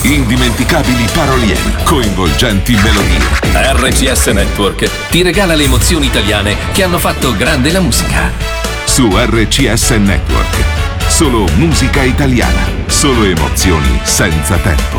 Indimenticabili paroliere, coinvolgenti melodie. RCS Network ti regala le emozioni italiane che hanno fatto grande la musica. Su RCS Network. Solo musica italiana. Solo emozioni senza tempo.